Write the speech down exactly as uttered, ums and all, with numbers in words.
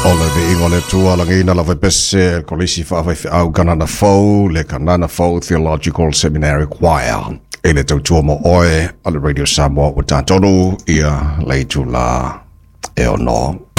Ole vi ingole tua langina la vepese kolisi fa fa au kanana fo le kanana fo Theological Seminary Choir ele tau tua mo oe ala Radio Samoa o tātonu ia leitula e ono